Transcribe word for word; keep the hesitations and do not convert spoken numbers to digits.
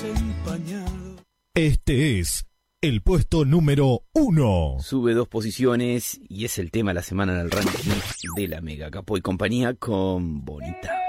acompañado. Este es el puesto número uno. Sube dos posiciones y es el tema de la semana en el ranking de la Mega. Capó y compañía con Bonita.